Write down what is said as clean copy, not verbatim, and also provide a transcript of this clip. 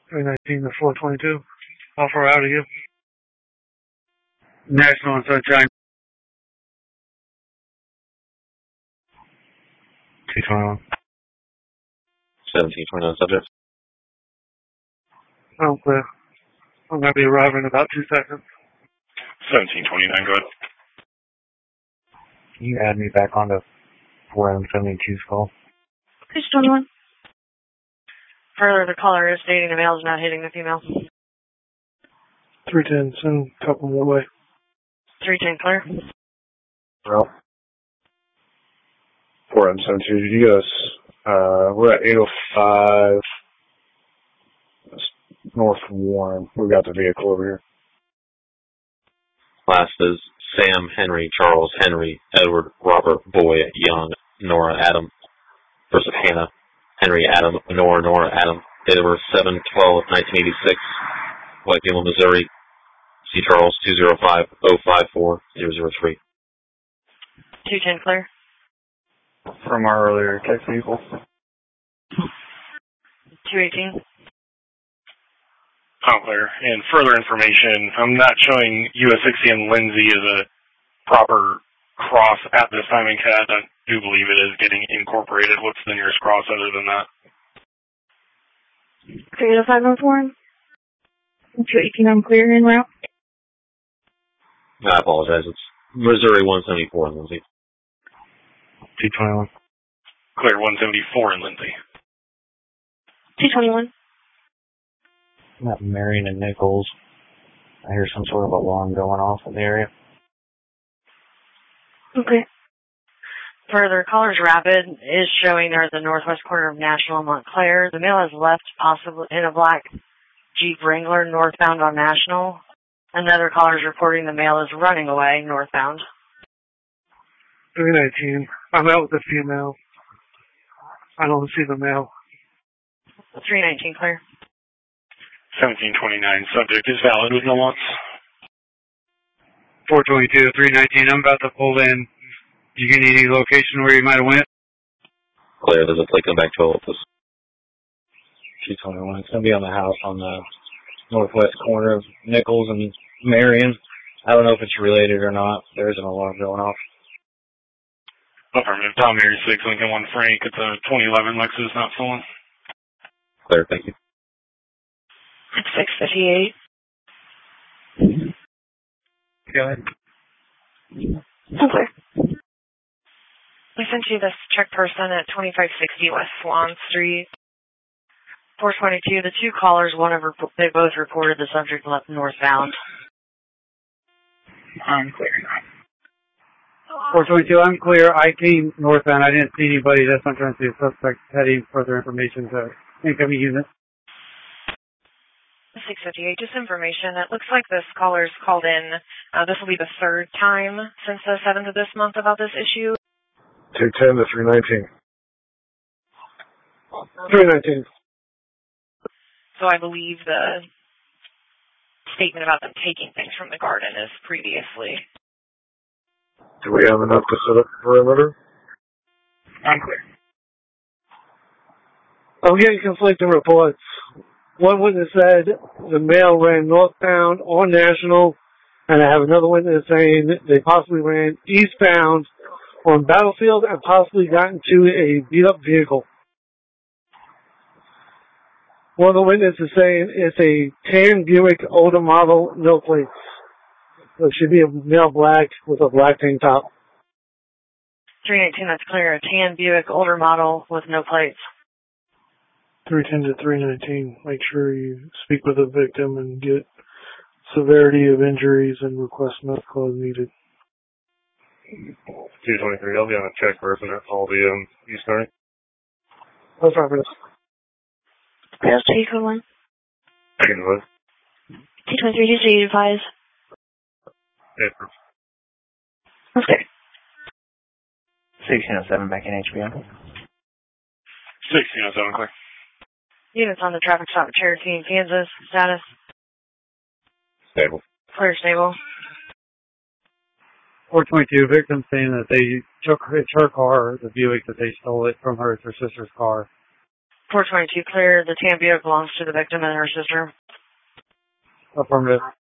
319 to 422. Offer out of you. National and Sunshine. 221. 1729 subject. Oh, clear. I'm going to be arriving in about 2 seconds. 1729, go ahead. Can you add me back onto 4M72's call? Page 21. Further, the caller is stating the male is not hitting the female. 310, send a couple more way. 310, clear. Well, 4M72, you guys, we're at 805 North Warren. We've got the vehicle over here. Last is Sam, Henry, Charles, Henry, Edward, Robert, Boy, Young, Nora, Adam versus Hannah, Henry, Adam, Nora, Adam. Date of birth 7/12/1986. Whitefield, Missouri. C. Charles 205-054-003. 210, clear. From our earlier text vehicle. 218. Oh, clear. And further information, I'm not showing US 60 and Lindsay as a proper cross at this time in CAD. I do believe it is getting incorporated. What's the nearest cross other than that? 305 North Warren. 218, I'm clear en route. I apologize. It's Missouri 174 in Lindsay. 221. Clear 174 in Lindsay. 221. Not Marion and Nichols. I hear some sort of alarm going off in the area. Okay. Further, Caller's Rapid is showing they're at the northwest corner of National and Montclair. The male has left, possibly in a black Jeep Wrangler, northbound on National. Another caller is reporting the male is running away, northbound. 319. I'm out with the female. I don't see the male. 319, clear. 1729, subject is valid with no loss. 422, 319. I'm about to pull in. Did you get any location where you might have went? Clear, there's a plate come back to Olympus. 221. It's going to be on the house on the northwest corner of Nichols and Marion. I don't know if it's related or not. There is an alarm going off. Affirmative. Tom Mary 6, Lincoln 1 Frank. It's a 2011 Lexus, not stolen. Clear, thank you. 658. Go ahead. Okay. We sent you this check person at 2560 West Swan Street. 422. The two callers, they both reported the subject left northbound. I'm clear. 422, I'm clear. I came northbound. I didn't see anybody. That's what I'm trying to see. The suspect heading further information to incoming unit. 658, just information. It looks like this caller's called in. This will be the third time since the 7th of this month about this issue. 210 to 319. 319. So I believe the statement about them taking things from the garden is previously. Do we have enough to set up a perimeter? I'm clear. I'm getting conflicting reports. One witness said the male ran northbound on National, and I have another witness saying they possibly ran eastbound on Battlefield and possibly got into a beat-up vehicle. One of the witnesses is saying it's a tan Buick older model, no plates. So it should be a male black with a black tank top. 319, that's clear. A tan Buick older model with no plates. 310 to 319. Make sure you speak with the victim and get severity of injuries and request medical as needed. 223, I'll be on a check person at all the East County. That's right, miss. Yes, 221. 223, 223, just so you advise. April. Okay. 1607 back in HBM. 1607, clear. Units on the traffic stop at Cherokee in Kansas. Status? Stable. Clear, stable. 422, victim saying that they took her car, the Buick, that they stole it from her. It's her sister's car. 422 clear. The Tambio belongs to the victim and her sister. Affirmative.